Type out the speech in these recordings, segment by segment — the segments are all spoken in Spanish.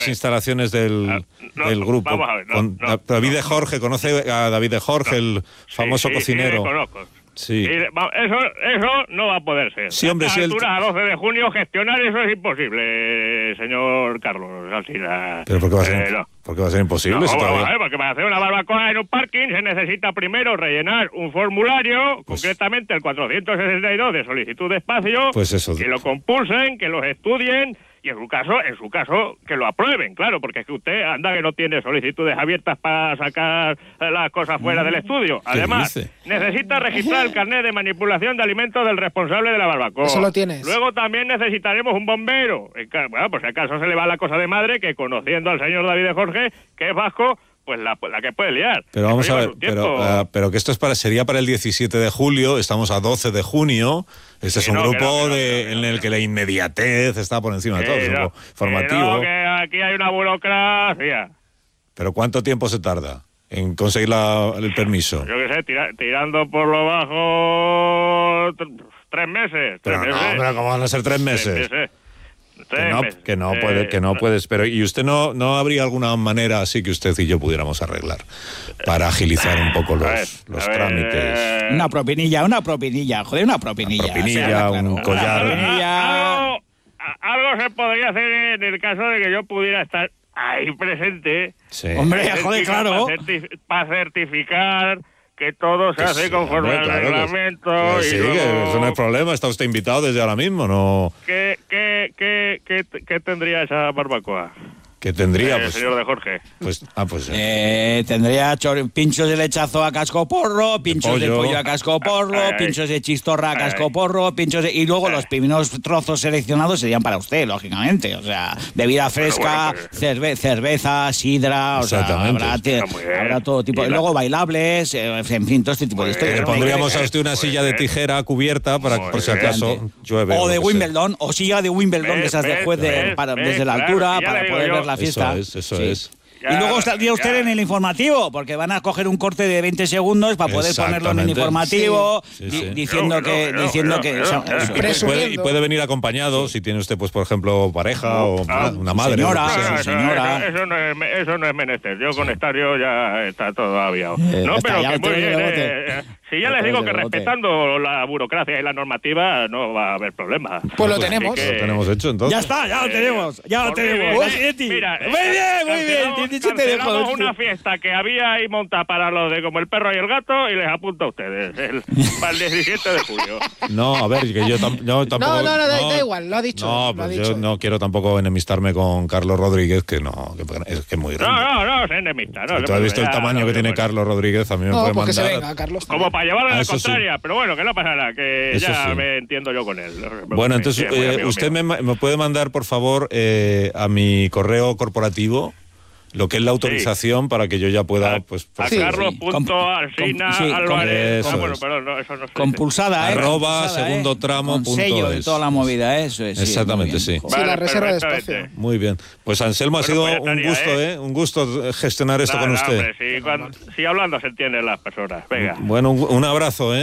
instalaciones del grupo. Vamos a ver, David de Jorge, ¿conoce a David de Jorge, el famoso cocinero? Sí, conozco. Sí. Eso no va a poder ser. Sí, hombre, a estas alturas, a 12 de junio, gestionar eso es imposible, señor Carlos Alsina. ¿Pero por qué va a ser, ¿por qué va a ser imposible? Porque para hacer una barbacoa en un parking se necesita primero rellenar un formulario, concretamente el 462 de solicitud de espacio, pues eso, que lo compulsen, que los estudien y en su caso, que lo aprueben, claro, porque es que usted anda que no tiene solicitudes abiertas para sacar las cosas fuera del estudio. Además, necesita registrar el carnet de manipulación de alimentos del responsable de la barbacoa. Eso lo tienes. Luego también necesitaremos un bombero. Bueno, pues si acaso se le va la cosa de madre, que conociendo al señor David de Jorge, que es vasco, pues la que puede liar. Pero vamos a ver, pero que esto sería para el 17 de julio, estamos a 12 de junio. Este es un grupo en el que la inmediatez está por encima de todo, es un grupo formativo. Que aquí hay una burocracia. ¿Pero cuánto tiempo se tarda en conseguir el permiso? Yo qué sé, tirando por lo bajo 3 meses. Pero no, ¿cómo van a ser 3 meses? 3 meses. Que no puedes, pero ¿y usted no habría alguna manera así que usted y yo pudiéramos arreglar para agilizar un poco los trámites? Una propinilla, joder, una propinilla. Un collar. Algo se podría hacer en el caso de que yo pudiera estar ahí presente. Sí. Hombre, joder, claro. Para certificar que todo se hace conforme al reglamento. Sí, que eso no es problema, está usted invitado desde ahora mismo, ¿no? ¿Qué tendría esa barbacoa? ¿Qué tendría? El señor de Jorge. Tendría pinchos de lechazo a cascoporro, pinchos de pollo a cascoporro, pinchos de chistorra a cascoporro, y luego los primeros trozos seleccionados serían para usted, lógicamente. O sea, bebida fresca, cerveza, sidra, o sea, habrá todo tipo. Y luego bailables, en fin, todo este tipo de historias. Le pondríamos a usted una silla de tijera cubierta para por si acaso llueve. O de Wimbledon, o silla de Wimbledon, de esas de juez desde la altura, para poder ver la fiesta. Eso es. Y luego estaría usted en el informativo, porque van a coger un corte de 20 segundos para poder ponerlo en el informativo, diciendo que y puede venir acompañado, si tiene usted, pues por ejemplo, pareja o una madre. Señora. Eso no es menester. Yo con estar yo ya está todo aviado. Pero que muy bien. Si ya les digo que respetando la burocracia y la normativa no va a haber problema. Pues lo tenemos. Lo tenemos hecho, entonces. Ya está, ya lo tenemos. Mira, muy bien. Cancelamos una fiesta que había ahí montada para los de como el perro y el gato y les apunto a ustedes para el 17 de julio. No, a ver, que yo tampoco... No, da igual, lo ha dicho. No, pues yo no quiero tampoco enemistarme con Carlos Rodríguez, que es muy grande. No, se enemista. ¿Tú has visto el tamaño que tiene Carlos Rodríguez? A mí me puede mandar... se venga, Carlos. Como para llevarlo a la contraria, pero bueno, que no pasa nada, que ya me entiendo yo con él. Bueno, entonces, usted me puede mandar, por favor, a mi correo corporativo lo que es la autorización para que yo ya pueda, pues... A Carlos.Alsina Álvarez. Eso no sé. Compulsada, @segundotramo.es. Con sello de toda la movida, eso es. Exactamente, sí. Sí, la reserva de espacio. Muy bien. Pues Anselmo, ha sido un gusto, un gusto gestionar esto con usted. Sí, hablando se entienden las personas. Venga. Bueno, un abrazo,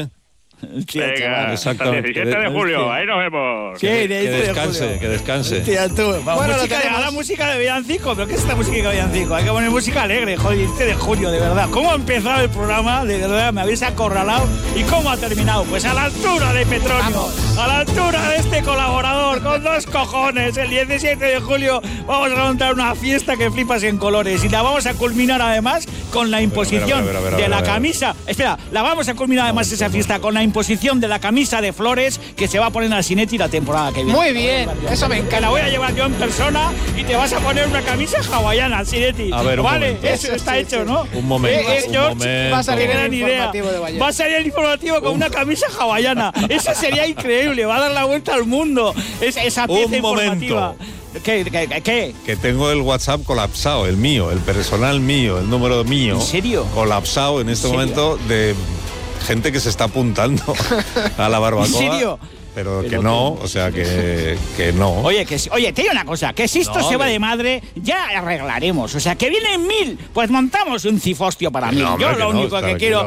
Venga, hasta el 17 de julio, ahí nos vemos. Que descanse. Tía, tú. La música de villancico, pero ¿qué es esta música de villancico? Hay que poner música alegre, joder, 17 de julio, de verdad. ¿Cómo ha empezado el programa? De verdad, me habéis acorralado. ¿Y cómo ha terminado? Pues a la altura de Petronio, a la altura de este colaborador, con 2 cojones. El 17 de julio vamos a montar una fiesta que flipas en colores y la vamos a culminar además con la imposición de la camisa. Espera, la vamos a culminar además esa fiesta con la imposición de la camisa de flores que se va a poner al Sinetti la temporada que viene. Muy bien, eso me encanta. Que la voy a llevar yo en persona y te vas a poner una camisa hawaiana, Sinetti. A ver, vale, eso está hecho, ¿no? Un momento. Va a salir gran idea. Va a salir el informativo con una camisa hawaiana. Eso sería increíble, va a dar la vuelta al mundo. Esa pieza informativa. ¿Qué? Que tengo el WhatsApp colapsado, el mío, el personal mío, el número mío. ¿En serio? Colapsado en este momento de gente que se está apuntando a la barbacoa. ¿En serio? Pero que no, o sea, que no. Oye, te digo una cosa, que si esto se va de madre, ya arreglaremos. O sea, que vienen 1000, pues montamos un cifostio para 1000. Yo lo único que quiero...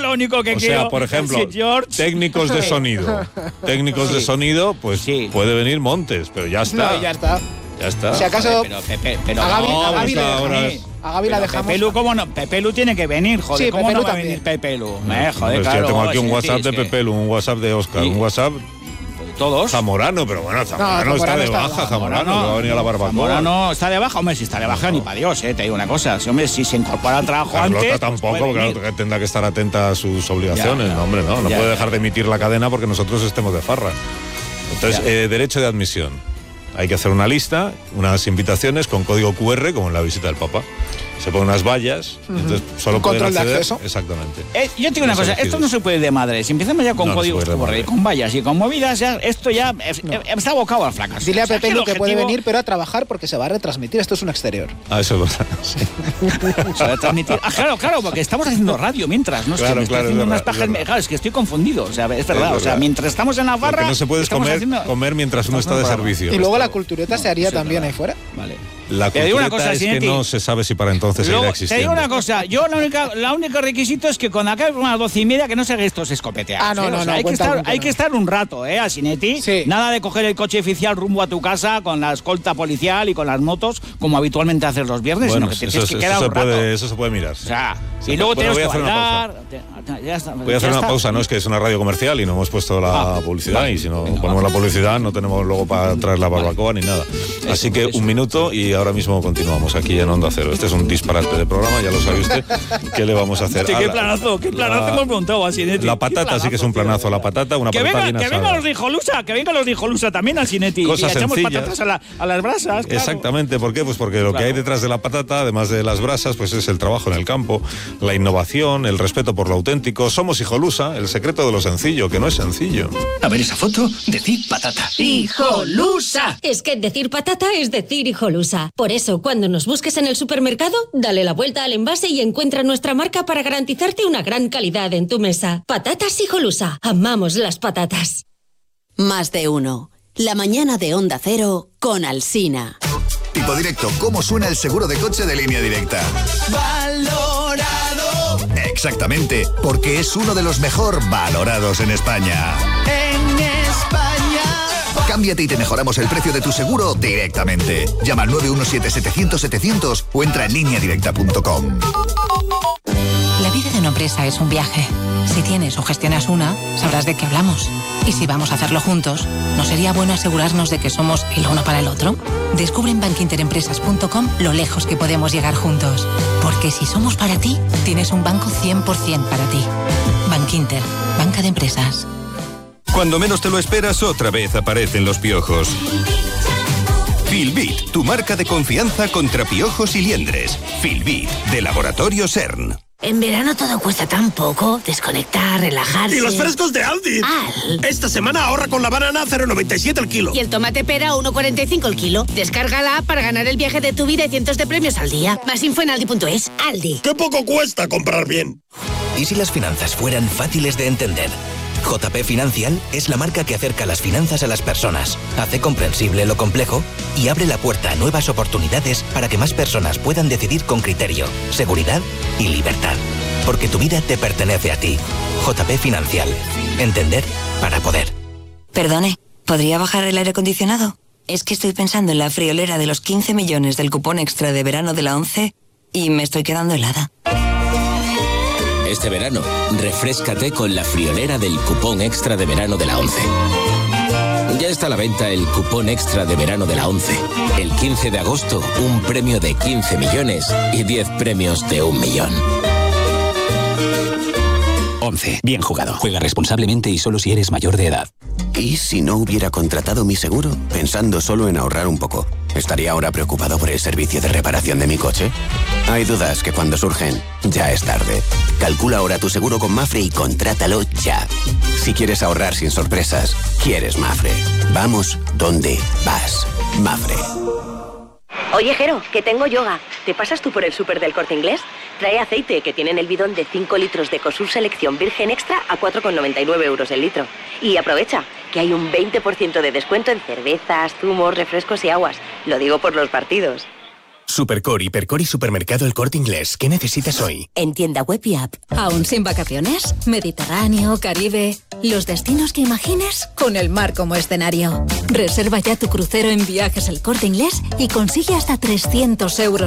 O sea, por ejemplo, técnicos de sonido. Técnicos de sonido, pues puede venir Montes, pero ya está. No, ya está. Ya está. Si acaso pero a Gaby, no, a Gaby, ahora a Gaby la dejamos. Pepe Lu, ¿cómo no? Pepe Lu tiene que venir, joder. Sí, ¿Cómo Pepe no Lu va a también. venir Pepe Lu? Joder, Pues claro. yo tengo aquí un sí, WhatsApp sí, de es que Pepe Lu, un WhatsApp de Óscar, Sí. un WhatsApp todos. Zamorano, pero bueno, Zamorano está de baja, Zamorano, que va a venir a la barbacoa. Zamorano está de baja, hombre, si está de baja ni para Dios, te digo una cosa. Si, hombre, si se incorpora al trabajo Carlota antes... tampoco, pues puede porque venir. claro, tendrá que estar atenta a sus obligaciones. Ya, No, hombre, no ya, puede ya. dejar de emitir la cadena porque nosotros estemos de farra. Entonces, derecho de admisión. Hay que hacer una lista, unas invitaciones con código QR, como en la visita del Papa. Se ponen unas vallas, entonces solo Un pueden control de acceder. acceso. Exactamente. Yo te digo una cosa, elegidos. esto no se puede ir de madre. Si empezamos ya con No, no se códigos puede ir de QR, madre. con vallas y con movidas, ya, esto ya está abocado al fracaso. Dile a O sea, Pepe que Lu el que puede objetivo- venir, pero a trabajar porque se va a retransmitir. Esto es un exterior. Ah, eso es verdad. Sí. Se va a transmitir. Claro, porque estamos haciendo radio mientras, ¿no? Es Claro, que me estoy claro, haciendo es unas verdad, pajas. es verdad. Claro, es que estoy confundido. O sea, es verdad. O sea, verdad. mientras estamos en la Lo barra. que no se puede es estamos comer mientras uno está de servicio. Y luego la cultureta se haría también ahí fuera. Vale. La Te digo una cultureta cosa, es que Sinetti. no se sabe si para entonces Luego, seguirá te existiendo. digo una cosa, yo la única requisito es que cuando acabe unas 12:30 que no se hagan estos escopeteados. Ah, no, ¿eh? no, O sea, no, hay cuenta, que estar un rato, a Sinetti. Sí. Nada de coger el coche oficial rumbo a tu casa con la escolta policial y con las motos, como habitualmente haces los viernes, Bueno, sino que te tienes que quedar un rato. eso se puede mirar. O sí. sea, Sí, y luego bueno, tienes que voy a hacer una bailar. Ya está, Voy a hacer ya una está. pausa, no es que es una radio comercial y no hemos puesto la publicidad, vale. y si no Venga, ponemos va. la publicidad no tenemos luego para traer la barbacoa ni nada. Así que eso. un minuto y ahora mismo continuamos aquí en Onda Cero. Este es un disparate de programa, ya lo sabe usted. ¿Qué le vamos a hacer? Hostia, qué planazo hemos montado a Sinetti. La Qué patata sí que es un planazo, planazo, la patata, una Que patata venga, bien que asada. vengan los de Hijolusa, que vengan los de Hijolusa también al Sinetti. Cosas y echamos sencillas. patatas a las brasas. Claro. Exactamente, ¿por qué? Pues porque lo que hay detrás de la patata, además de las brasas, pues es el trabajo en el campo, la innovación, el respeto por lo auténtico. Somos Hijolusa, el secreto de lo sencillo, que no es sencillo. A ver esa foto, decid patata. ¡Hijolusa! Es que decir patata es decir hijolusa. Por eso, cuando nos busques en el supermercado, dale la vuelta al envase y encuentra nuestra marca para garantizarte una gran calidad en tu mesa. Patatas Hijolusa. Amamos las patatas. Más de uno. La mañana de Onda Cero con Alsina. Tipo Directo, ¿cómo suena el seguro de coche de Línea Directa? Valorado Exactamente, porque es uno de los mejor valorados en España. en España. Cámbiate y te mejoramos el precio de tu seguro directamente. Llama al 917-700-700 o entra en lineadirecta.com. La vida de una empresa es un viaje. Si tienes o gestionas una, sabrás de qué hablamos. Y si vamos a hacerlo juntos, ¿no sería bueno asegurarnos de que somos el uno para el otro? Descubre en bankinterempresas.com lo lejos que podemos llegar juntos. Porque si somos para ti, tienes un banco 100% para ti. Bankinter, banca de empresas. Cuando menos te lo esperas, otra vez aparecen los piojos. Filbit, tu marca de confianza contra piojos y liendres. Filbit, de Laboratorio CERN. En verano todo cuesta tan poco. Desconectar, relajarse. ¡Y los frescos de Aldi! Esta semana ahorra con la banana 0,97 el kilo. Y el tomate pera 1,45 el kilo. Descarga la app para ganar el viaje de tu vida y cientos de premios al día. Más info en aldi.es. Aldi. ¡Qué poco cuesta comprar bien! ¿Y si las finanzas fueran fáciles de entender? JP Financial es la marca que acerca las finanzas a las personas, hace comprensible lo complejo y abre la puerta a nuevas oportunidades para que más personas puedan decidir con criterio, seguridad y libertad. Porque tu vida te pertenece a ti. JP Financial. Entender para poder. Perdone, ¿podría bajar el aire acondicionado? Es que estoy pensando en la friolera de los 15 millones del cupón extra de verano de la ONCE y me estoy quedando helada. Este verano, refréscate con la friolera del cupón extra de verano de la ONCE. Ya está a la venta el cupón extra de verano de la ONCE. El 15 de agosto, un premio de 15 millones y 10 premios de 1 millón. ONCE. Bien jugado. Juega responsablemente y solo si eres mayor de edad. ¿Y si no hubiera contratado mi seguro? Pensando solo en ahorrar un poco. ¿Estaría ahora preocupado por el servicio de reparación de mi coche? Hay dudas que cuando surgen, ya es tarde. Calcula ahora tu seguro con Mafre y contrátalo ya. Si quieres ahorrar sin sorpresas, quieres Mafre. Vamos donde vas. Mafre. Oye, Jero, que tengo yoga. ¿Te pasas tú por el súper del Corte Inglés? Trae aceite, que tienen el bidón de 5 litros de Ecosur Selección Virgen Extra a 4,99 euros el litro. Y aprovecha, que hay un 20% de descuento en cervezas, zumos, refrescos y aguas. Lo digo por los partidos. Supercore, Hipercore y Supermercado El Corte Inglés. ¿Qué necesitas hoy? En tienda web y app. ¿Aún sin vacaciones? Mediterráneo, Caribe... Los destinos que imagines con el mar como escenario. Reserva ya tu crucero en Viajes El Corte Inglés y consigue hasta 300 €